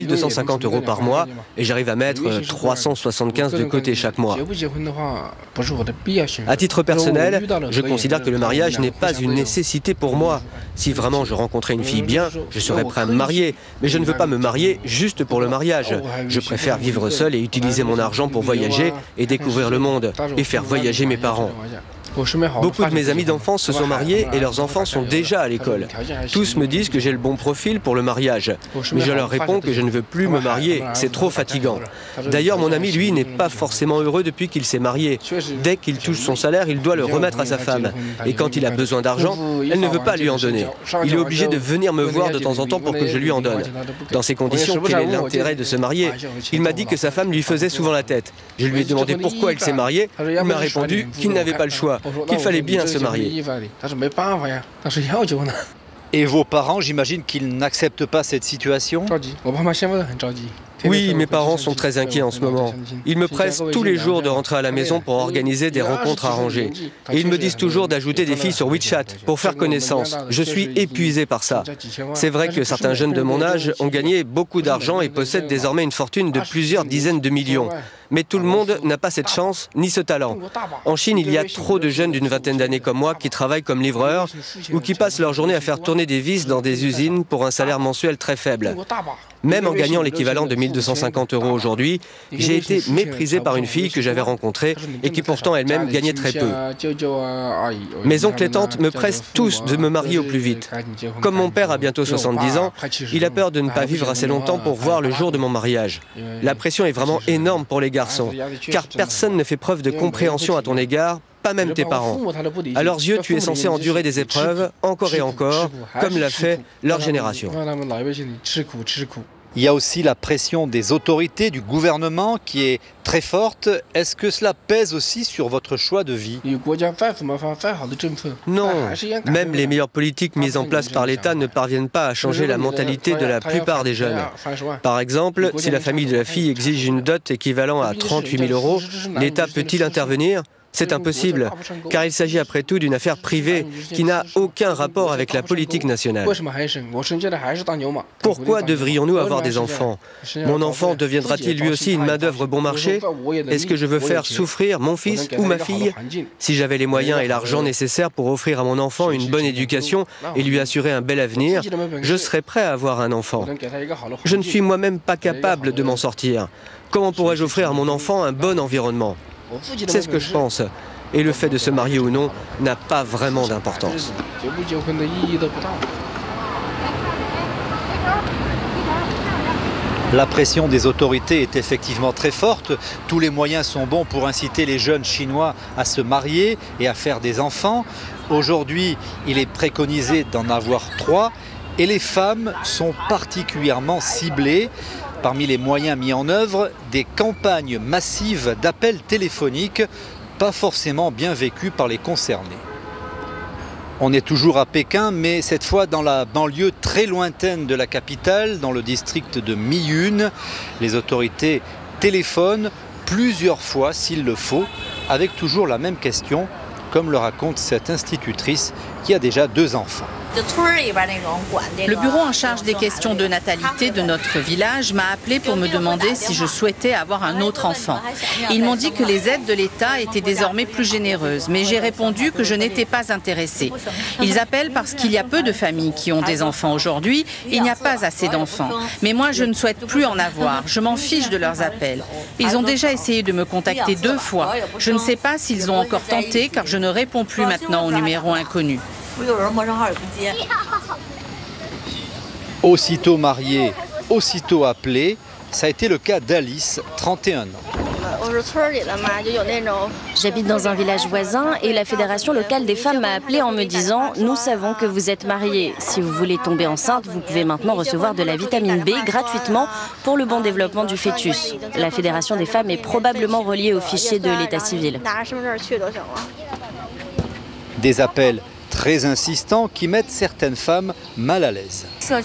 250 € par mois et j'arrive à mettre 375 de côté chaque mois. À titre personnel, je considère que le mariage n'est pas une nécessité pour moi. Si vraiment je rencontrais une fille bien, je serais prêt à me marier. Mais je ne veux pas me marier juste pour le mariage. Je préfère vivre seul et utiliser mon argent pour voyager et découvrir le monde et faire voyager mes parents. Beaucoup de mes amis d'enfance se sont mariés et leurs enfants sont déjà à l'école. Tous me disent que j'ai le bon profil pour le mariage. Mais je leur réponds que je ne veux plus me marier, c'est trop fatigant. D'ailleurs, mon ami, lui, n'est pas forcément heureux depuis qu'il s'est marié. Dès qu'il touche son salaire, il doit le remettre à sa femme. Et quand il a besoin d'argent, elle ne veut pas lui en donner. Il est obligé de venir me voir de temps en temps pour que je lui en donne. Dans ces conditions, quel est l'intérêt de se marier? Il m'a dit que sa femme lui faisait souvent la tête. Je lui ai demandé pourquoi il s'est marié. Il m'a répondu qu'il n'avait pas le choix, qu'il fallait bien se marier. Et vos parents, j'imagine qu'ils n'acceptent pas cette situation? Oui, mes parents sont très inquiets en ce moment. Ils me pressent tous les jours de rentrer à la maison pour organiser des rencontres arrangées. Et ils me disent toujours d'ajouter des filles sur WeChat pour faire connaissance. Je suis épuisé par ça. C'est vrai que certains jeunes de mon âge ont gagné beaucoup d'argent et possèdent désormais une fortune de plusieurs dizaines de millions. Mais tout le monde n'a pas cette chance ni ce talent. En Chine, il y a trop de jeunes d'une vingtaine d'années comme moi qui travaillent comme livreurs ou qui passent leur journée à faire tourner des vis dans des usines pour un salaire mensuel très faible. Même en gagnant l'équivalent de 1250 € aujourd'hui, j'ai été méprisé par une fille que j'avais rencontrée et qui pourtant elle-même gagnait très peu. Mes oncles et tantes me pressent tous de me marier au plus vite. Comme mon père a bientôt 70 ans, il a peur de ne pas vivre assez longtemps pour voir le jour de mon mariage. La pression est vraiment énorme pour les garçons, car personne ne fait preuve de compréhension à ton égard, pas même tes parents. À leurs yeux, tu es censé endurer des épreuves, encore et encore, comme l'a fait leur génération. Il y a aussi la pression des autorités, du gouvernement qui est très forte. Est-ce que cela pèse aussi sur votre choix de vie? Non, même les meilleures politiques mises en place par l'État ne parviennent pas à changer la mentalité de la plupart des jeunes. Par exemple, si la famille de la fille exige une dot équivalent à 38 000 €, l'État peut-il intervenir ? C'est impossible, car il s'agit après tout d'une affaire privée qui n'a aucun rapport avec la politique nationale. Pourquoi devrions-nous avoir des enfants? Mon enfant deviendra-t-il lui aussi une main-d'œuvre bon marché? Est-ce que je veux faire souffrir mon fils ou ma fille? Si j'avais les moyens et l'argent nécessaires pour offrir à mon enfant une bonne éducation et lui assurer un bel avenir, je serais prêt à avoir un enfant. Je ne suis moi-même pas capable de m'en sortir. Comment pourrais-je offrir à mon enfant un bon environnement? C'est ce que je pense. Et le fait de se marier ou non n'a pas vraiment d'importance. La pression des autorités est effectivement très forte. Tous les moyens sont bons pour inciter les jeunes Chinois à se marier et à faire des enfants. Aujourd'hui, il est préconisé d'en avoir 3 et les femmes sont particulièrement ciblées. Parmi les moyens mis en œuvre, des campagnes massives d'appels téléphoniques, pas forcément bien vécues par les concernés. On est toujours à Pékin, mais cette fois dans la banlieue très lointaine de la capitale, dans le district de Miyun. Les autorités téléphonent plusieurs fois s'il le faut, avec toujours la même question, comme le raconte cette institutrice qui a déjà 2 enfants. Le bureau en charge des questions de natalité de notre village m'a appelé pour me demander si je souhaitais avoir un autre enfant. Ils m'ont dit que les aides de l'État étaient désormais plus généreuses, mais j'ai répondu que je n'étais pas intéressée. Ils appellent parce qu'il y a peu de familles qui ont des enfants aujourd'hui, il n'y a pas assez d'enfants. Mais moi, je ne souhaite plus en avoir, je m'en fiche de leurs appels. Ils ont déjà essayé de me contacter 2 fois. Je ne sais pas s'ils ont encore tenté, car je ne réponds plus maintenant au numéro inconnu. Aussitôt mariée, aussitôt appelée, ça a été le cas d'Alice, 31 ans. J'habite dans un village voisin et la fédération locale des femmes m'a appelée en me disant « Nous savons que vous êtes mariée. Si vous voulez tomber enceinte, vous pouvez maintenant recevoir de la vitamine B gratuitement pour le bon développement du fœtus. » La fédération des femmes est probablement reliée au fichier de l'état civil. Des appels très insistants qui mettent certaines femmes mal à l'aise.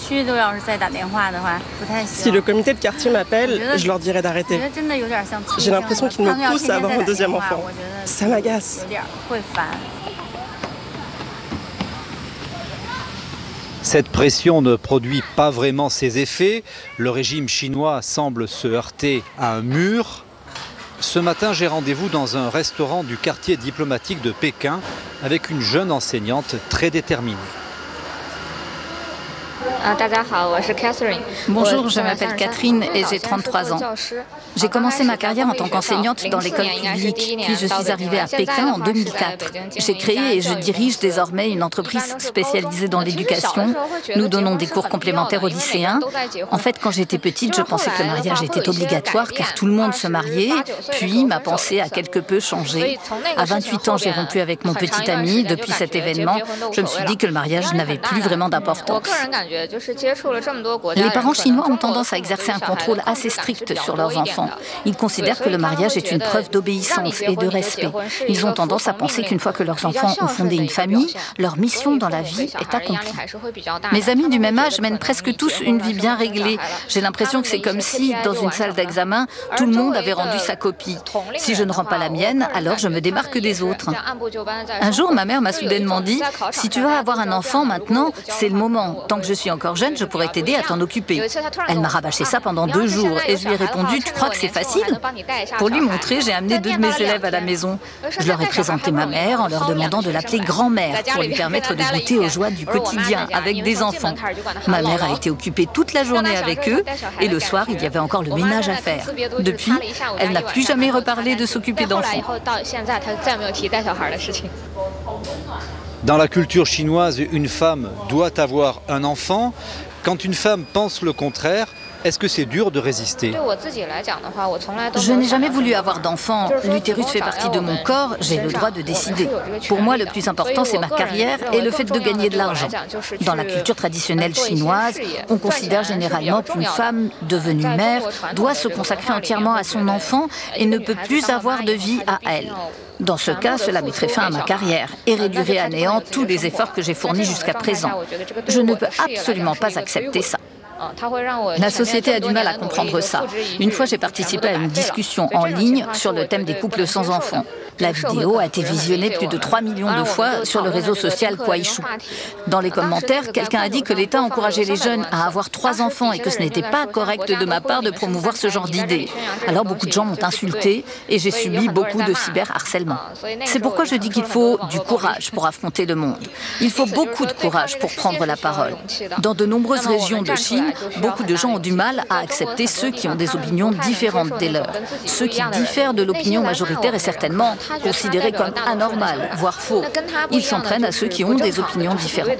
Si le comité de quartier m'appelle, je leur dirai d'arrêter. J'ai l'impression qu'ils me poussent à avoir un 2e enfant. Ça m'agace. Cette pression ne produit pas vraiment ses effets. Le régime chinois semble se heurter à un mur. Ce matin, j'ai rendez-vous dans un restaurant du quartier diplomatique de Pékin avec une jeune enseignante très déterminée. Bonjour, je m'appelle Catherine et j'ai 33 ans. J'ai commencé ma carrière en tant qu'enseignante dans l'école publique, puis je suis arrivée à Pékin en 2004. J'ai créé et je dirige désormais une entreprise spécialisée dans l'éducation. Nous donnons des cours complémentaires aux lycéens. En fait, quand j'étais petite, je pensais que le mariage était obligatoire car tout le monde se mariait, puis ma pensée a quelque peu changé. À 28 ans, j'ai rompu avec mon petit ami. Depuis cet événement, je me suis dit que le mariage n'avait plus vraiment d'importance. Les parents chinois ont tendance à exercer un contrôle assez strict sur leurs enfants. Ils considèrent que le mariage est une preuve d'obéissance et de respect. Ils ont tendance à penser qu'une fois que leurs enfants ont fondé une famille, leur mission dans la vie est accomplie. Mes amis du même âge mènent presque tous une vie bien réglée. J'ai l'impression que c'est comme si, dans une salle d'examen, tout le monde avait rendu sa copie. Si je ne rends pas la mienne, alors je me démarque des autres. Un jour, ma mère m'a soudainement dit « Si tu vas avoir un enfant maintenant, c'est le moment. Tant que je suis encore jeune, je pourrais t'aider à t'en occuper. » Elle m'a rabâché ça pendant 2 jours et je lui ai répondu « Tu crois que c'est facile ?» Pour lui montrer, j'ai amené 2 de mes élèves à la maison. Je leur ai présenté ma mère en leur demandant de l'appeler grand-mère pour lui permettre de goûter aux joies du quotidien avec des enfants. Ma mère a été occupée toute la journée avec eux et le soir, il y avait encore le ménage à faire. Depuis, elle n'a plus jamais reparlé de s'occuper d'enfants. Dans la culture chinoise, une femme doit avoir un enfant. Quand une femme pense le contraire, est-ce que c'est dur de résister? Je n'ai jamais voulu avoir d'enfant. L'utérus fait partie de mon corps, j'ai le droit de décider. Pour moi, le plus important, c'est ma carrière et le fait de gagner de l'argent. Dans la culture traditionnelle chinoise, on considère généralement qu'une femme devenue mère doit se consacrer entièrement à son enfant et ne peut plus avoir de vie à elle. Dans ce cas, cela mettrait fin à ma carrière et réduirait à néant tous les efforts que j'ai fournis jusqu'à présent. Je ne peux absolument pas accepter ça. La société a du mal à comprendre ça. Une fois, j'ai participé à une discussion en ligne sur le thème des couples sans enfants. La vidéo a été visionnée plus de 3 millions de fois sur le réseau social Kuaishou. Dans les commentaires, quelqu'un a dit que l'État encourageait les jeunes à avoir 3 enfants et que ce n'était pas correct de ma part de promouvoir ce genre d'idées. Alors beaucoup de gens m'ont insulté et j'ai subi beaucoup de cyberharcèlement. C'est pourquoi je dis qu'il faut du courage pour affronter le monde. Il faut beaucoup de courage pour prendre la parole. Dans de nombreuses régions de Chine, beaucoup de gens ont du mal à accepter ceux qui ont des opinions différentes des leurs. Ceux qui diffèrent de l'opinion majoritaire est certainement considéré comme anormal, voire faux. Ils s'en prennent à ceux qui ont des opinions différentes.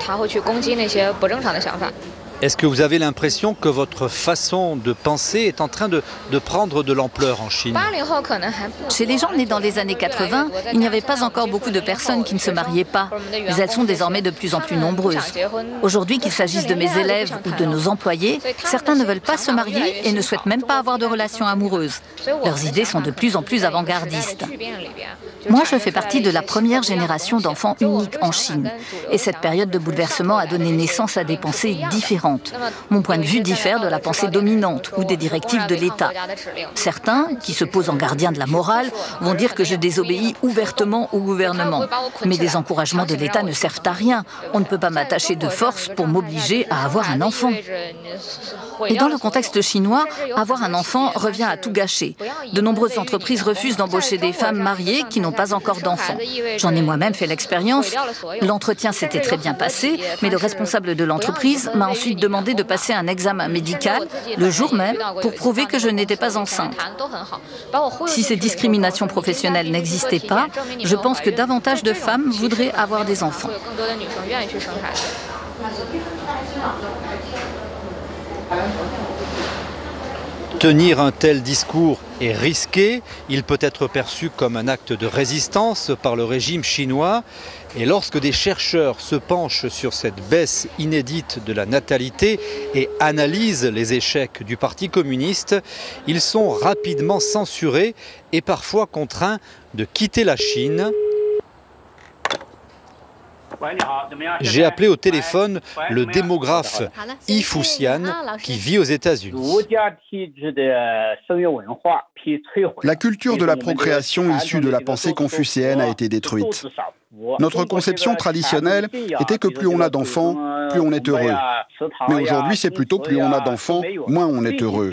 Est-ce que vous avez l'impression que votre façon de penser est en train de prendre de l'ampleur en Chine? Chez les gens nés dans les années 80, il n'y avait pas encore beaucoup de personnes qui ne se mariaient pas, mais elles sont désormais de plus en plus nombreuses. Aujourd'hui, qu'il s'agisse de mes élèves ou de nos employés, certains ne veulent pas se marier et ne souhaitent même pas avoir de relations amoureuses. Leurs idées sont de plus en plus avant-gardistes. Moi, je fais partie de la première génération d'enfants uniques en Chine, et cette période de bouleversement a donné naissance à des pensées différentes. Mon point de vue diffère de la pensée dominante ou des directives de l'État. Certains, qui se posent en gardiens de la morale, vont dire que je désobéis ouvertement au gouvernement. Mais des encouragements de l'État ne servent à rien. On ne peut pas m'attacher de force pour m'obliger à avoir un enfant. Et dans le contexte chinois, avoir un enfant revient à tout gâcher. De nombreuses entreprises refusent d'embaucher des femmes mariées qui n'ont pas encore d'enfants. J'en ai moi-même fait l'expérience. L'entretien s'était très bien passé, mais le responsable de l'entreprise m'a ensuite demandé de passer un examen médical le jour même pour prouver que je n'étais pas enceinte. Si ces discriminations professionnelles n'existaient pas, je pense que davantage de femmes voudraient avoir des enfants. Tenir un tel discours est risqué, il peut être perçu comme un acte de résistance par le régime chinois. Et lorsque des chercheurs se penchent sur cette baisse inédite de la natalité et analysent les échecs du Parti communiste, ils sont rapidement censurés et parfois contraints de quitter la Chine. J'ai appelé au téléphone le démographe Yi Fuxian qui vit aux États-Unis. La culture de la procréation issue de la pensée confucéenne a été détruite. Notre conception traditionnelle était que plus on a d'enfants, plus on est heureux. Mais aujourd'hui, c'est plutôt plus on a d'enfants, moins on est heureux.